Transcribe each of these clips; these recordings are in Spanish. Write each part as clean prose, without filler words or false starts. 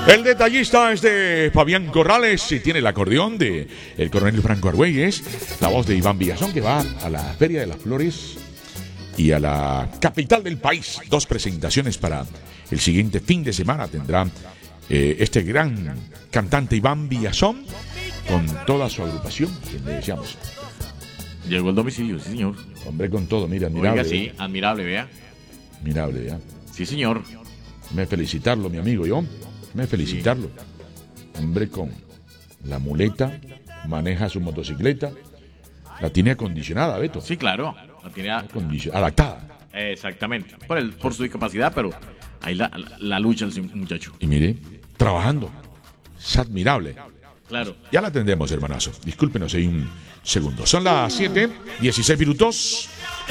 El detallista es de Fabián Corrales y tiene el acordeón de el coronel Franco Argüelles, la voz de Iván Villazón, que va a la Feria de las Flores y a la capital del país. 2 presentaciones para el siguiente fin de semana tendrá este gran cantante Iván Villazón con toda su agrupación, que le deseamos. Llegó el domicilio, sí, señor. Hombre, con todo, mira, admirable. Oiga, sí, admirable, vea. Admirable, ¿ya? Sí, señor. Me felicitarlo, mi amigo, yo. Me felicitarlo. Sí. Hombre, con la muleta, maneja su motocicleta. La tiene acondicionada, Beto. Sí, claro. La tiene adaptada. Exactamente. Por su discapacidad, pero ahí la lucha el muchacho. Y mire, trabajando. Es admirable. Claro. Ya la atendemos, hermanazo. Discúlpenos ahí un segundo. Son las 7:16 minutos.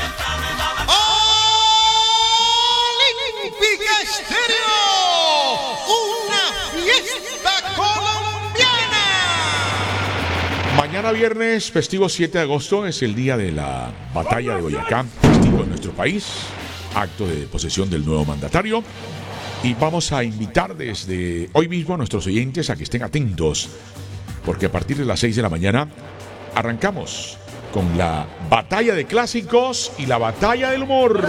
Olímpica Estéreo, una fiesta colombiana. Mañana viernes, festivo 7 de agosto, es el día de la batalla de Boyacá, festivo en nuestro país, acto de posesión del nuevo mandatario. Y vamos a invitar desde hoy mismo a nuestros oyentes a que estén atentos, porque a partir de las 6 de la mañana arrancamos con la batalla de clásicos y la batalla del humor.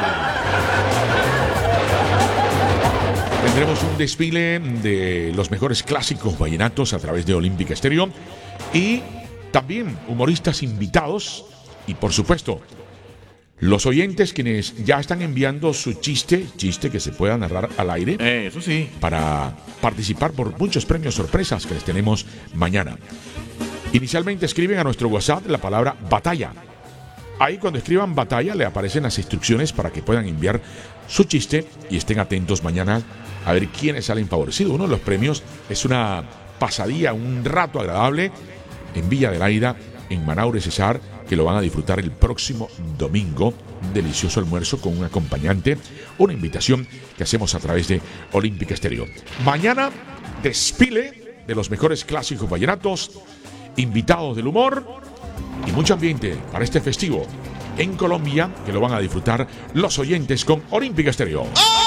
Tendremos un desfile de los mejores clásicos vallenatos a través de Olímpica Estéreo y también humoristas invitados y, por supuesto, los oyentes quienes ya están enviando su chiste que se pueda narrar al aire. Eso sí. Para participar por muchos premios sorpresas que les tenemos mañana. Inicialmente escriben a nuestro WhatsApp la palabra batalla. Ahí cuando escriban batalla le aparecen las instrucciones para que puedan enviar su chiste y estén atentos mañana a ver quiénes salen favorecidos. Uno de los premios es una pasadía, un rato agradable en Villa del Aira, en Manaure, Cesar, que lo van a disfrutar el próximo domingo. Un delicioso almuerzo con un acompañante, una invitación que hacemos a través de Olímpica Estéreo. Mañana, desfile de los mejores clásicos vallenatos, invitados del humor y mucho ambiente para este festivo en Colombia, que lo van a disfrutar los oyentes con Olímpica Estéreo.